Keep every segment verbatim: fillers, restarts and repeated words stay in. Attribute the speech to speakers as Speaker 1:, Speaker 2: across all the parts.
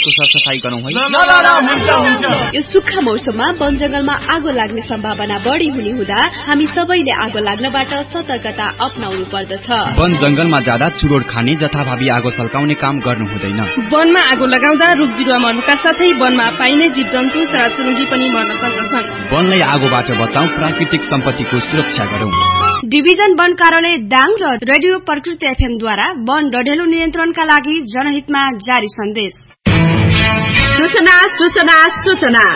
Speaker 1: यसको सरसफाई गरौँ है।
Speaker 2: ल ल ल हुन्छ हुन्छ।
Speaker 3: यो सुक्खा मौसममा वन जंगलमा आगो लाग्ने सम्भावना बढी हुने हुँदा हामी सबैले आगो लाग्नबाट सतर्कता अपनाउनु पर्दछ।
Speaker 1: वन जंगलमा जाँदा चुरोड खाने जथाभावी आगो सल्काउने काम गर्नु हुँदैन।
Speaker 4: वनमा आगो लगाउँदा रुख बिरुवा मर्नुका साथै वनमा पाइने जीव जन्तु चराचुरुङ्गी पनि मर्न सक्दछन्।
Speaker 1: वनलाई आगोबाट बचाऊ, प्राकृतिक सम्पत्तिको सुरक्षा गरौँ।
Speaker 3: डिभिजन वन कार्यालय दाङ र रेडियो प्रकृति एफएम द्वारा वन डढेलो नियन्त्रणका लागि जनहितमा जारी सन्देश।
Speaker 5: सूचना सूचना सूचना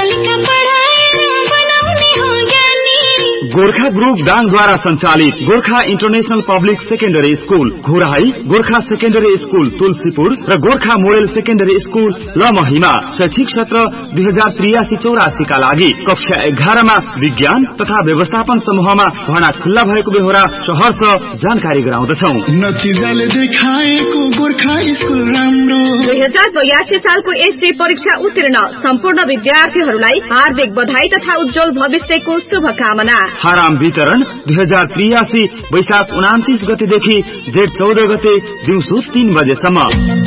Speaker 6: गोर्खा ग्रुप दाङद्वारा संचालित Gorkha international public secondary school Ghorahi, Gorkha secondary school Tulsipur र गोर्खा मोडेल सेकेन्डरी स्कूल लमहीमा शैक्षिक सत्र दुई हजार त्रियासी चौरासी का लागि कक्षा एघारमा विज्ञान तथा व्यवस्थापन समूहमा भर्ना खुल्ला भएको बेहोरा सहर्ष जानकारी गराउँदछौ।
Speaker 2: नतिजाले देखाएको गोर्खा स्कूल राम्रो।
Speaker 5: दुई हजार बयासी सालको एससी परीक्षा उत्तीर्ण सम्पूर्ण विद्यार्थीहरूलाई हार्दिक बधाई तथा उज्जवल भविष्यको शुभकामना।
Speaker 6: फारम वितरण दुई हजार त्रियासी वैशाख उनातिस गतेदेखि जेठ चौध गते दिउँसो तीन बजेसम्म।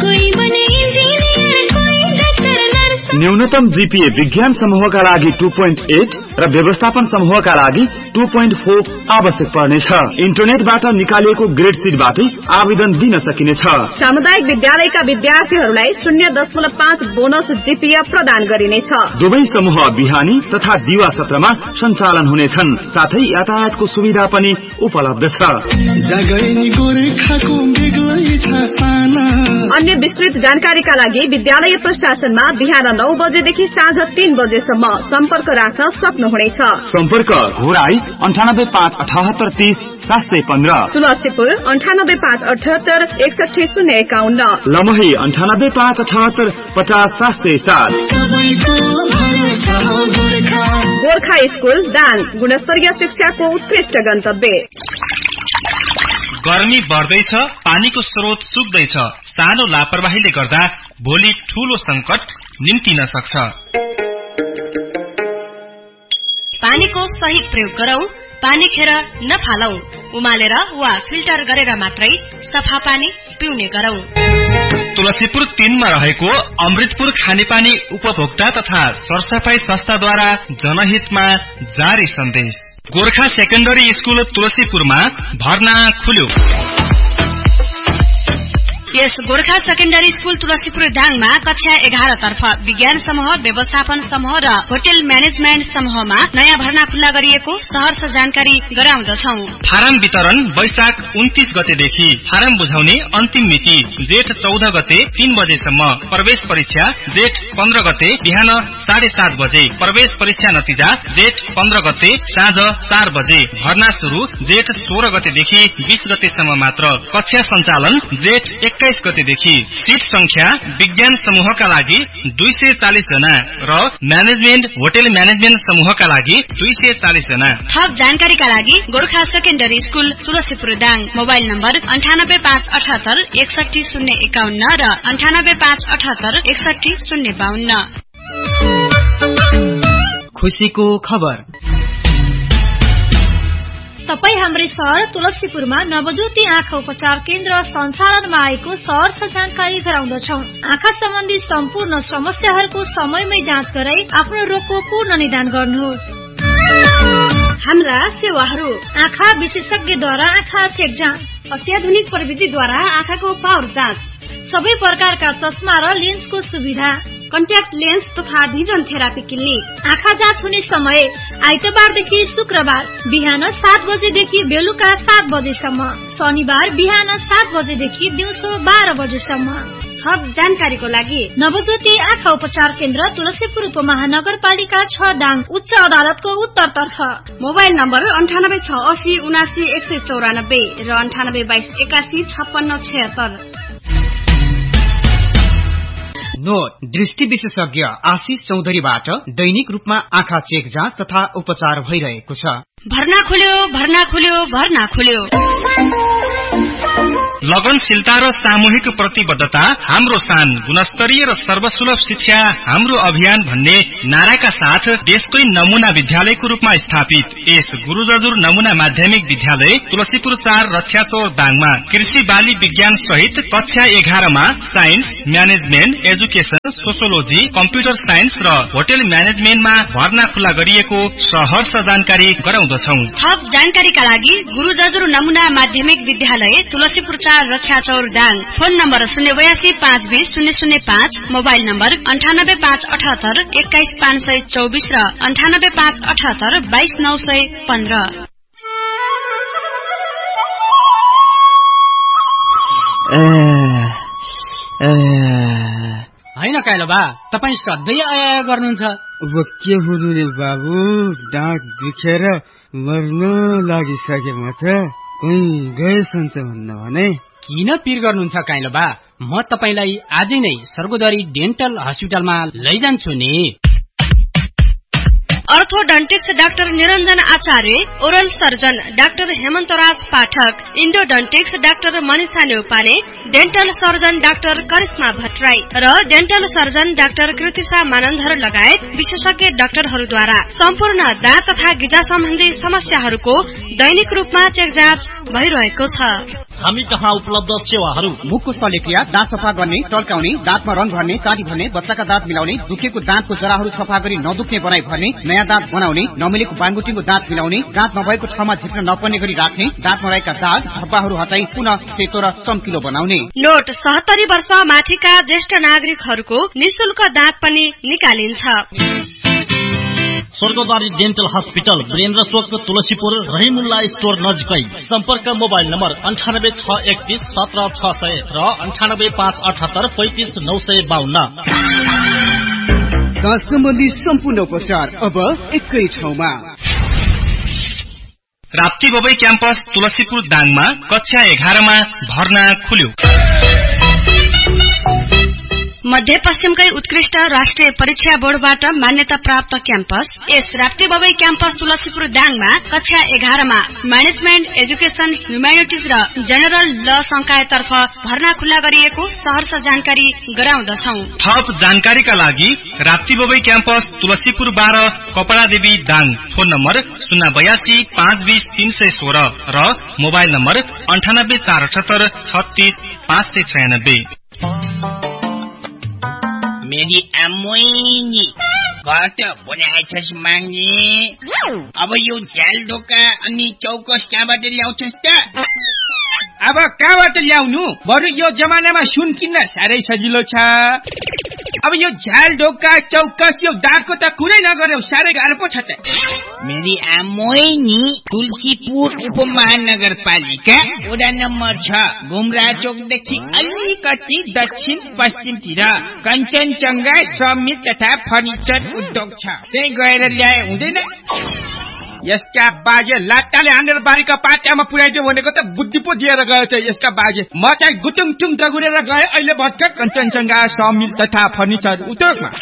Speaker 6: न्यूनतम जीपीए विज्ञान समूहका लागि टू पोइन्ट एट र व्यवस्थापन समूहका लागि टू पोइन्ट फोर आवश्यक पर्नेछ। इन्टरनेटबाट निकालिएको ग्रेड सिटबाटै आवेदन दिन सकिनेछ।
Speaker 5: सामुदायिक विद्यालयका विद्यार्थीहरूलाई शून्य दशमलव पाँच बोनस जीपीए प्रदान गरिनेछ। दुवै
Speaker 6: समूह बिहानी तथा दिवा सत्रमा सञ्चालन हुनेछन्, साथै यातायातको सुविधा पनि उपलब्ध छ।
Speaker 5: अन्य विस्तृत जानकारीका लागि विद्यालय प्रशासनमा बिहान नौ बजेदेखि साँझ तीन बजेसम्म सम्पर्क राख्न सक्नुहुनेछ।
Speaker 6: सम्पर्क घोराई अन्ठानब्बे पाँच अठहत्तर तीस सात सय पन्ध्र,
Speaker 5: तुलसीपुर अन्ठानब्बे पाँच अठहत्तर एकसठी शून्य एकाउन्न,
Speaker 6: लमही अन्ठानब्बे पाँच अठहत्तर पचास सात सय सात।
Speaker 5: गोर्खा स्कूल दाङ, गुणस्तरीय शिक्षाको उत्कृष्ट गन्तव्य।
Speaker 7: गर्मी बढ्दैछ, पानीको स्रोत सुक्दैछ। सानो लापरवाहीले गर्दा भोलि ठूलो संकट निम्तिन सक्छ।
Speaker 8: पानीको सही प्रयोग गरौं, पानी खेर नफालौं, उमालेर वा फिल्टर गरेर मात्रै सफा पानी पिउने गरौं।
Speaker 7: तुलसीपुर तीनमा रहेको अमृतपुर खानेपानी उपभोक्ता तथा सरसफाई संस्थाद्वारा जनहितमा जारी सन्देश। गोर्खा सेकेन्डरी स्कूल तुलसीपुरमा भर्ना खुल्यो।
Speaker 8: यस गोर्खा सेकेन्डरी स्कूल तुलसीपुर दाङमा कक्षा एघार तर्फ विज्ञान समूह, व्यवस्थापन समूह र होटल म्यानेजमेन्ट समूहमा नयाँ भर्ना खुल्ला गरिएको सहर्ष जानकारी गराउँदछौ।
Speaker 7: फारम वितरण वैशाख उन्तीस गतेदेखि, फारम बुझाउने अन्तिम मिति जेठ चौध गते तीन बजेसम्म। प्रवेश परीक्षा जेठ पन्ध्र गते बिहान साढे सात बजे, प्रवेश परीक्षा नतिजा जेठ पन्ध्र गते साँझ चार बजे। भर्ना शुरू जेठ सोह्र गतेदेखि बीस गतेसम्म मात्र। कक्षा सञ्चालन जेठ एक्काइस गतेदेखि। सीट संख्या विज्ञान समूहका लागि दुई सय चालिस जना र म्यानेजमेन्ट होटल म्यानेजमेन्ट समूहका लागि दुई सय चालिस जना।
Speaker 8: थप जानकारीका लागि Gorkha secondary school Tulsipur Dang, mobile number अन्ठानब्बे पाँच अठहत्तर एकसठी शून्य एकाउन्न र अन्ठानब्बे पाँच अठहत्तर एकसठी शून्य बाहन्न।
Speaker 1: खुसीको खबर।
Speaker 9: तपाई हाम्रो शहर तुलसीपुरमा नवज्योति आँखा उपचार केन्द्र सञ्चालनमा आएको सहर्ष जानकारी गराउँदछौ। आँखा सम्बन्धी सम्पूर्ण समस्याहरूको समयमै जाँच गराई आफ्नो रोगको पूर्ण निदान गर्नुहोस्।
Speaker 3: हाम्रा सेवाहरू:
Speaker 9: आँखा विशेषज्ञद्वारा आँखा चेक जाँच,
Speaker 3: अत्याधुनिक प्रविधिद्वारा आँखाको पावर जाँच,
Speaker 9: सबै प्रकारका चस्मा र लेन्सको सुविधा,
Speaker 3: कन्ट्याक्ट लेन्स तथा भिजन थेरापी क्लिनिक।
Speaker 9: आँखा जाँच हुने समय आइतबारदेखि शुक्रबार बिहान सात बजेदेखि बेलुका सात बजेसम्म, शनिबार बिहान सात बजेदेखि दिउँसो बाह्र बजेसम्म।
Speaker 3: थप जानकारीको लागि
Speaker 9: नवज्योति आँखा उपचार केन्द्र तुलसीपुर उपमहानगरपालिका छ दाङ, उच्च अदालतको उत्तरतर्फ।
Speaker 3: मोबाइल नम्बर अन्ठानब्बे छ असी उनासी एक सय चौरानब्बे र अन्ठानब्बे बाइस एकासी छप्पन्न छयत्तर।
Speaker 1: नोट: दृष्टि विशेषज्ञ आशिष चौधरीबाट दैनिक रूपमा आँखा चेक जाँच तथा उपचार भइरहेको छ।
Speaker 8: भर्ना खुल्यो, भर्ना खुल्यो, भर्ना खुल्यो।
Speaker 7: लगनशीलता र सामूहिक प्रतिबद्धता हाम्रो शान, गुणस्तरीय र सर्वसुलभ शिक्षा हाम्रो अभियान भन्ने नाराका साथ देशकै नमूना विद्यालयको रूपमा स्थापित यस गुरु जजुर नमूना माध्यमिक विद्यालय तुलसीपुर चार रक्षाचौर दाङमा कृषि बाली विज्ञान सहित कक्षा एघारमा science, management, education, sociology, computer science र होटल म्यानेजमेन्टमा भर्ना खुला गरिएको सहर्ष जानकारी गराउँदछौ।
Speaker 8: थप जानकारीका लागि गुरु जजुर नमूना माध्यमिक विद्यालय तुलसीपुर चार रक्षाचौर दाङ। फोन नम्बर शून्य बयासी पाँच बीस शून्य शून्य पाँच, मोबाइल नम्बर अन्ठानब्बे पाँच अठहत्तर एक्काइस पाँच सय चौबिस र अन्ठानब्बे पाँच अठहत्तर बाइस नौ सय पन्ध्र।
Speaker 1: होइन काइलो बा, तपाईँ सधैँ आया गर्नुहुन्छ।
Speaker 10: अब के हुनु नि बाबु, डाँट दुखेर मर्न लागिसके म त। कहीँ गएसन्छ भन्नु भने।
Speaker 1: किन पिर गर्नुहुन्छ काइलो बा, म तपाईलाई आजै नै सर्गोदरी डेन्टल हस्पिटलमा लैजान्छु नि।
Speaker 8: अर्थोडन्टिक्स डाक्टर निरञ्जन आचार्य, ओरल सर्जन डाक्टर हेमन्तराज पाठक, इन्डोडन्टिक्स doctor Manisha Neupane, dental surgeon doctor Karishma Bhattarai र dental surgeon doctor Kritisha Manandhar लगायत विशेषज्ञ डाक्टरहरूद्वारा सम्पूर्ण दाँत तथा गिजा सम्बन्धी समस्याहरूको दैनिक रूपमा चेक जाँच भइरहेको छ।
Speaker 11: हामी कहाँ उपलब्ध सेवाहरू:
Speaker 1: मुखको शल्यक्रिया, दाँत सफा गर्ने, टल्काउने, दाँतमा रंग भर्ने, चाँदी भर्ने, बच्चाका दाँत मिलाउने, दुखेको दाँतको जराहरू सफा गरी नदुख्ने बनाई भर्ने, नयाँ दाँत बनाउने, नमिलेको बाङबुटीको दाँत मिलाउने, दाँत नभएको ठाउँमा झिक्न नपर्ने गरी राख्ने, दाँतमा रहेका दाग धब्बाहरू हटाई पुनः सेतो र चम्किलो बनाउने।
Speaker 8: नोट: सत्तरी वर्ष माथिका ज्येष्ठ नागरिकहरूको निशुल्क दाँत पनि निकालिन्छ।
Speaker 11: स्वर्गद्वारी डेन्टल हस्पिटल, वीरेन्द्र चोक, तुलसीपुर, रहिमुल्ला स्टोर नजिकै। सम्पर्क मोबाइल नम्बर अन्ठानब्बे छ एकतीस सत्र छ सय र अन्ठानब्बे पाँच अठहत्तर पैंतिस नौ सय बाहन्न।
Speaker 1: दाँत सम्बन्धी सम्पूर्ण उपचार अब एकै ठाउँमा।
Speaker 7: राप्ती बबई क्याम्पस तुलसीपुर दाङमा कक्षा एघारमा भर्ना खुल्यो।
Speaker 8: मध्यपश्चिमकै उत्कृष्ट राष्ट्रिय परीक्षा बोर्डबाट मान्यता प्राप्त क्याम्पस यस राप्ती बबई क्याम्पस तुलसीपुर दाङमा कक्षा एघारमा म्यानेजमेन्ट, एजुकेशन, ह्युम्यानिटिज र जेनरल ल संकायतर्फ भर्ना खुल्ला गरिएको सहर्ष जानकारी गराउँदछौ।
Speaker 7: थप जानकारीका लागि राप्ती बबई क्याम्पस तुलसीपुर बाह्र कपडादेवी दाङ। फोन नम्बर शून्य बयासी पाँच बीस तीन सय सोह्र र मोबाइल नम्बर अन्ठानब्बे चार अठहत्तर छत्तीस पाँच सय छयानब्बे।
Speaker 12: मेरी आमोइनी घट बनाएछस् माग्ने। अब यो झ्याल ढोका अनि चौकस कहाँबाट ल्याउँछस् त?
Speaker 13: अब कहाँबाट ल्याउनु? बरु यो जमानामा सुन किन्न साह्रै सजिलो छ। अब यो झ्याल ढोका चौकस यो दागको त कुरै नगर्यौ, साह्रै गाह्रो पो छ त।
Speaker 12: मेरी आमोइनी तुलसीपुर उपमहानगरपालिका वडा नम्बर छ, घुमरा चोकदेखि अलिकति दक्षिण पश्चिमतिर कञ्चनजङ्घा समित तथा फर्निचर उद्योग छ। त्यही गएर ल्याए हुँदैन?
Speaker 13: यसका बाजे लाटाले हानेर बारीका पाट्यामा पुर्याइदियो भनेको त बुद्धि पो दिएर गयो त यसका बाजे। म चाहिँ गुटुङटुङ दगुरेर गए, अहिले भर्खर कञ्चनजङ्घा समिल तथा फर्निचर उद्योगमा।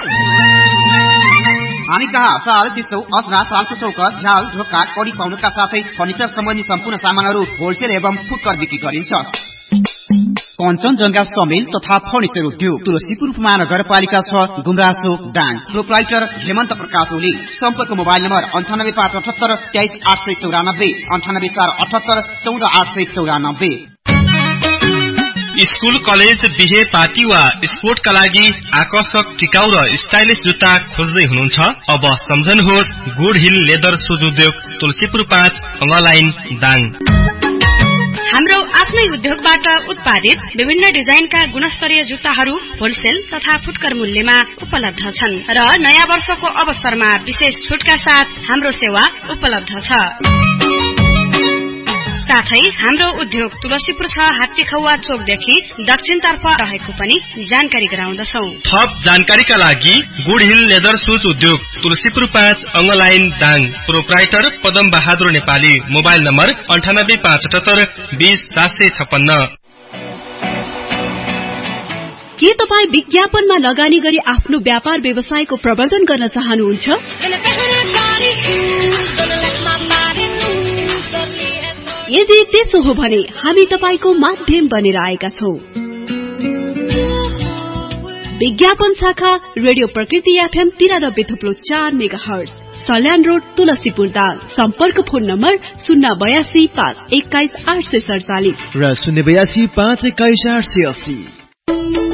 Speaker 1: हामी कहाँ साल चिसो, असरा, सालको चौक, झ्याल ढोका, कडी पाउडरका साथै फर्निचर सम्बन्धी सम्पूर्ण सामानहरू होलसेल एवं फुटकर बिक्री गरिन्छ। कञ्चनजङ्घा समिल तथा फर्निचर उद्योग तुलसीपुर महानगरपालिका छ, गुमरासो दाङ। प्रोप्राइटर हेमन्त प्रकाश ओली। सम्पर्क मोबाइल नम्बर अन्ठानब्बे पाँच अठहत्तर तेइस आठ सय चौरानब्बे, अन्ठानब्बे चार अठहत्तर चौध आठ सय चौरानब्बे।
Speaker 7: स्कूल, कलेज, बिहे, पार्टी वा स्पोर्टका लागि आकर्षक, टिकाउ र स्टाइलिश जुत्ता खोज्दै हुनुहुन्छ? अब सम्झनुहोस् गुड हिल लेदर सुज उद्योग तुलसीपुर पाँच अङ्गलाइन दाङ।
Speaker 8: हाम्रो आफ्नै उद्योगबाट उत्पादित विभिन्न डिजाइनका गुणस्तरीय जुत्ताहरू होलसेल तथा फुटकर मूल्यमा उपलब्ध छन् र नयाँ वर्षको अवसरमा विशेष छुटका साथ हाम्रो सेवा उपलब्ध छ। साथै हाम्रो उद्योग तुलसीपुर छ, हात्तीखौवा चोकदेखि दक्षिणतर्फ रहेको पनि जानकारी गराउँदछौ।
Speaker 7: थप जानकारीका लागि गुड हिल लेदर सुज उद्योग तुलसीपुर पाँच अङ्गलाइन Dang. Proprietor Padam Bahadur Nepali. Mobile number अन्ठानब्बे पाँच अठहत्तर बीस सात सय छप्पन्न।
Speaker 3: के तपाईँ विज्ञापनमा लगानी गरी आफ्नो व्यापार व्यवसायको प्रवर्धन गर्न चाहनुहुन्छ? यदि त्यसो हो भने हामी तपाईको माध्यम बनेर आएका छौं। विज्ञापन शाखा रेडियो प्रकृति एफएम तिरानब्बे थुप्लो चार mega hertz, Salyan road, Tulsipur Dang. सम्पर्क फोन नम्बर शून्य बयासी पाँच एक्काइस आठ सय सडचालिस
Speaker 14: र शून्य बयासी पाँच एक्काइस आठ सय अस्सी।